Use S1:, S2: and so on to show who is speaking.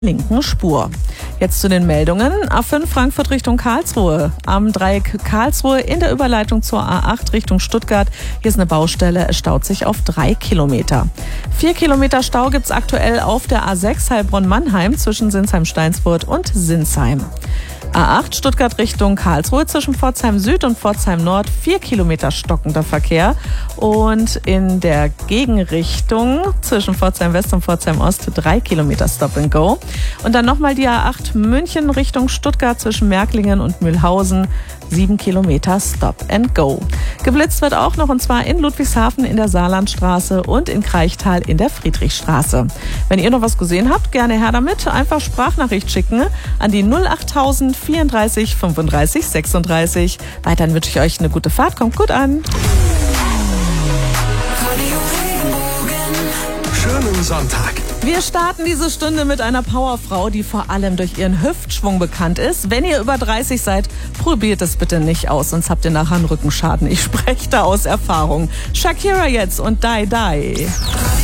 S1: linken Spur. Jetzt zu den Meldungen. A5 Frankfurt Richtung Karlsruhe. Am Dreieck Karlsruhe in der Überleitung zur A8 Richtung Stuttgart. Hier ist eine Baustelle. Es staut sich auf 3 Kilometer. 4 Kilometer Stau gibt es aktuell auf der A6 Heilbronn-Mannheim zwischen Sinsheim-Steinsfurt und Sinsheim. A8 Stuttgart Richtung Karlsruhe zwischen Pforzheim Süd und Pforzheim Nord 4 Kilometer stockender Verkehr und in der Gegenrichtung zwischen Pforzheim West und Pforzheim Ost 3 Kilometer Stop and Go. Und dann nochmal die A8 München Richtung Stuttgart zwischen Märklingen und Mühlhausen 7 Kilometer Stop and Go. Geblitzt wird auch noch, und zwar in Ludwigshafen in der Saarlandstraße und in Kraichtal in der Friedrichstraße. Wenn ihr noch was gesehen habt, gerne her damit. Einfach Sprachnachricht schicken an die 08000 34 35 36. Weiterhin wünsche ich euch eine gute Fahrt. Kommt gut an.
S2: Schönen Sonntag.
S1: Wir starten diese Stunde mit einer Powerfrau, die vor allem durch ihren Hüftschwung bekannt ist. Wenn ihr über 30 seid, probiert es bitte nicht aus, sonst habt ihr nachher einen Rückenschaden. Ich spreche da aus Erfahrung. Shakira jetzt und Die Die.